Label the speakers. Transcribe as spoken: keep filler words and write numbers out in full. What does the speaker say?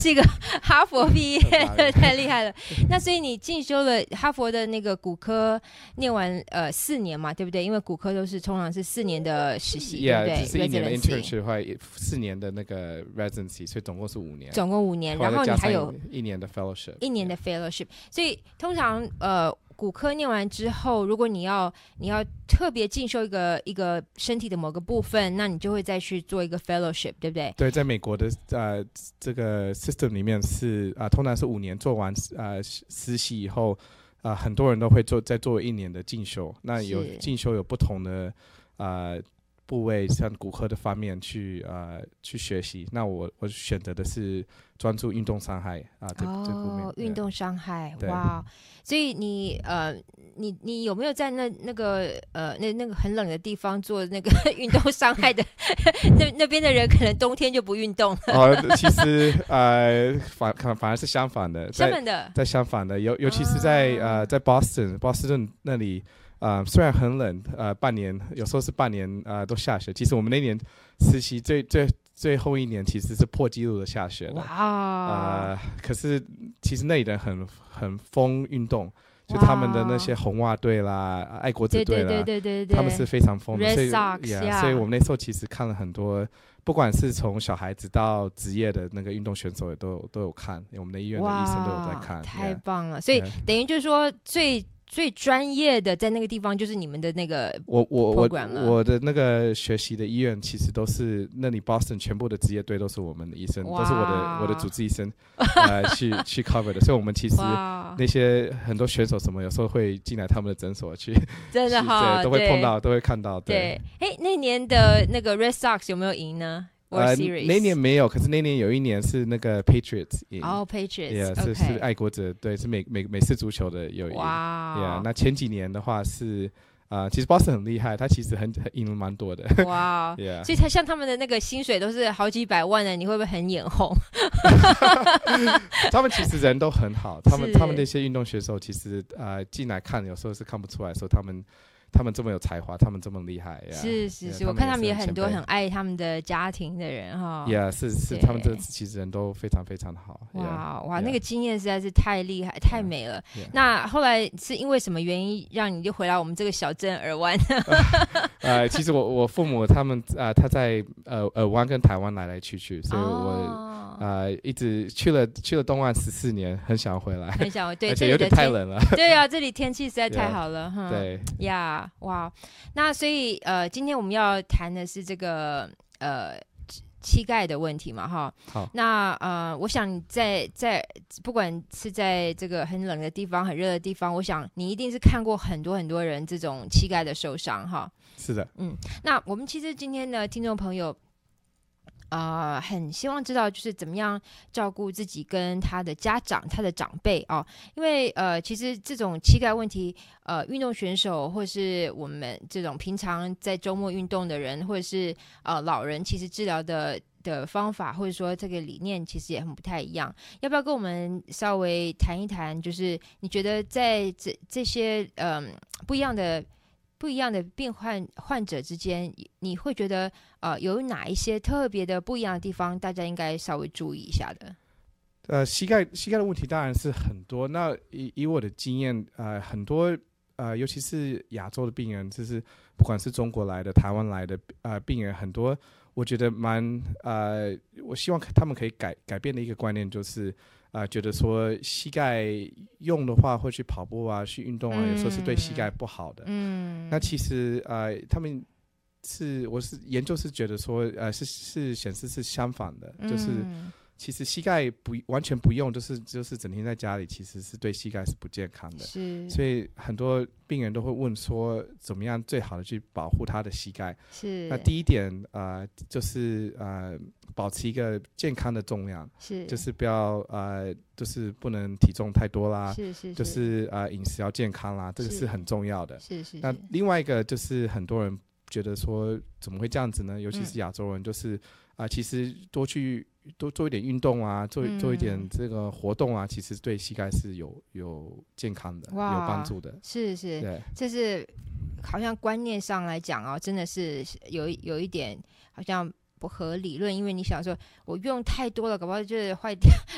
Speaker 1: 是一个哈佛毕业的，太厉害了。那所以你进修了哈佛的那个骨科，念完呃四年嘛，对不对？因为骨科都是通常是四年的实习，
Speaker 2: yeah,
Speaker 1: 对不对？
Speaker 2: 只是一年的 internship 的话，四年的那个 residency， 所以总共是五年。
Speaker 1: 总共五年，然后你还有
Speaker 2: 一年的 fellowship，
Speaker 1: 一年的 fellowship。所以通常呃。骨科念完之后，如果你要你要特别进修一个一个身体的某个部分，那你就会再去做一个 fellowship， 对不对？
Speaker 2: 对，在美国的呃这个 system 里面是啊、呃，通常是五年做完呃实习以后，啊、呃，很多人都会做再做一年的进修。那有进修有不同的呃部位，像骨科的方面去呃去学习。那我我选择的是专注运动伤害啊、呃、这、
Speaker 1: 哦、
Speaker 2: 这部分。
Speaker 1: 运动伤害，哇！所以你呃，你你有没有在那那个呃那那个很冷的地方做那个运动伤害的？那那边的人可能冬天就不运动了。
Speaker 2: 哦，其实呃反反而是相反的，
Speaker 1: 相反的，
Speaker 2: 在相反的，尤尤其是在、哦、呃在 Boston Boston 那里。呃，虽然很冷，呃，半年有时候是半年，呃，都下雪。其实我们那年实习最最最后一年其实是破纪录的下雪的。哇！呃，可是其实那里人很很疯运动，就他们的那些红袜队啦、爱国者队啦，
Speaker 1: 对对对对对，
Speaker 2: 他们是非常疯的。
Speaker 1: Red Sox，
Speaker 2: yeah, 所以我们那时候其实看了很多，不管是从小孩子到职业的那个运动选手也都有都有看，我们的医院的医生都有在看。
Speaker 1: 太棒了！所以等于就是说最。最专业的在那个地方就是你们的那个 program 了。
Speaker 2: 我我我我的那个学习的医院其实都是那里 Boston 全部的职业队都是我们的医生，都是我的我的主治医生呃去去 cover 的，所以我们其实那些很多选手什么有时候会进来他们的诊所去，
Speaker 1: 真的哈，
Speaker 2: 对，都会碰到，都会看到。
Speaker 1: 对，哎，那年的那个 Red Sox 有没有赢呢？
Speaker 2: 呃，那年没有，可是那年有一年是那个 Patriots 赢。
Speaker 1: 哦、oh, Patriots，
Speaker 2: yeah, 是、
Speaker 1: okay.
Speaker 2: 是爱国者，对，是美美美式足球的有赢。哇、wow. yeah, 那前几年的话是，呃，其实 Boston 很厉害，他其实很很赢了蛮多的。哇、wow. yeah.
Speaker 1: 所以他像他们的那个薪水都是好几百万的，你会不会很眼红？
Speaker 2: 他们其实人都很好，他们他们那些运动选手其实呃进来看有时候是看不出来，说他们。他们这么有才华，他们这么厉害，
Speaker 1: 是是是，我看他们也很多很爱他们的家庭的人哈。
Speaker 2: Yeah， 是是，他们这其实人都非常非常的好。
Speaker 1: 哇哇，那个经验实在是太厉害，太美了。那后来是因为什么原因让你就回来我们这个小镇尔湾？
Speaker 2: 呃，其实我我父母他们啊，他在呃尔湾跟台湾来来去去，所以我。呃，一直去了去了东岸十四年，很想回来，
Speaker 1: 很想对，
Speaker 2: 而且有点太冷了。
Speaker 1: 对啊，这里天气实在太好了，哈。
Speaker 2: 对
Speaker 1: 呀，哇，那所以呃，今天我们要谈的是这个呃膝盖的问题嘛，哈。
Speaker 2: 好。
Speaker 1: 那呃，我想在在不管是在这个很冷的地方、很热的地方，我想你一定是看过很多很多人这种膝盖的受伤，哈。
Speaker 2: 是的。
Speaker 1: 嗯，那我们其实今天的听众朋友。呃，很希望知道就是怎么样照顾自己跟他的家长、他的长辈哦，因为呃，其实这种膝盖问题，呃，运动选手或是我们这种平常在周末运动的人，或者是呃老人，其实治疗的的方法或者说这个理念其实也很不太一样。要不要跟我们稍微谈一谈？就是你觉得在这这些嗯、呃、不一样的。不一样的病患患者之间，你会觉得呃有哪一些特别的不一样的地方，大家应该稍微注意一下的？
Speaker 2: 呃，膝盖膝盖的问题当然是很多。那以以我的经验，呃，很多呃，尤其是亚洲的病人，就是不管是中国来的、台湾来的呃病人，很多我觉得蛮呃，我希望他们可以改改变的一个观念就是。啊、呃，觉得说膝盖用的话，会去跑步啊，去运动啊，嗯、有时候是对膝盖不好的。嗯，那其实呃，他们是我是研究是觉得说，呃，是是显示是相反的，嗯、就是其实膝盖不完全不用，就是就是整天在家里，其实是对膝盖是不健康的。
Speaker 1: 是，
Speaker 2: 所以很多病人都会问说，怎么样最好的去保护他的膝盖？
Speaker 1: 是，
Speaker 2: 那第一点呃，就是呃。保持一个健康的重量，
Speaker 1: 是，
Speaker 2: 就是不要呃，就是不能体重太多啦，
Speaker 1: 是是是，
Speaker 2: 就是呃饮食要健康啦，这个是很重要的。
Speaker 1: 是 是, 是。
Speaker 2: 那另外一个就是很多人觉得说怎么会这样子呢？尤其是亚洲人，就是啊、嗯呃，其实多去多做一点运动啊，做做一点这个活动啊，嗯、其实对膝盖是有有健康的，有帮助的。
Speaker 1: 是是，对，这是好像观念上来讲哦，真的是有有一点好像。不合理论，因为你想说我用太多了，搞不好就是坏掉，